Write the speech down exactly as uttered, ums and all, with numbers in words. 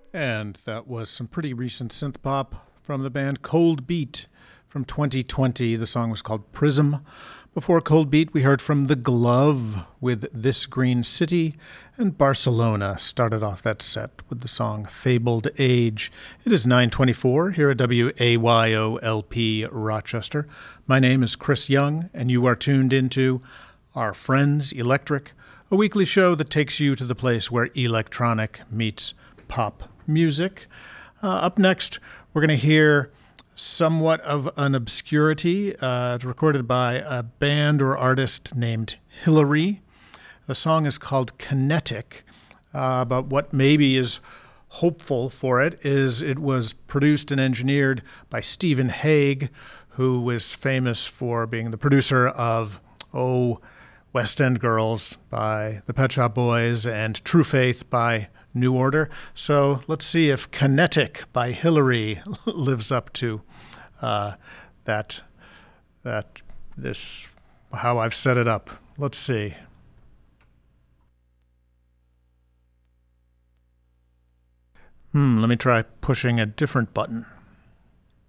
And that was some pretty recent synth pop from the band Cold Beat from twenty twenty. The song was called Prism. Before Cold Beat, we heard from The Glove with This Green City, and Barcelona started off that set with the song Fabled Age. It is nine twenty-four here at W A Y O L P Rochester. My name is Chris Young, and you are tuned into Our Friends Electric, a weekly show that takes you to the place where electronic meets pop music. Uh, up next, we're going to hear somewhat of an obscurity. Uh, it's recorded by a band or artist named Hillary. The song is called Kinetic, uh, but what maybe is hopeful for it is it was produced and engineered by Stephen Hague, who was famous for being the producer of, oh, West End Girls by the Pet Shop Boys and True Faith by New Order. So let's see if Kinetic by Hillary lives up to uh, that, that, this, how I've set it up. Let's see. Hmm, let me try pushing a different button.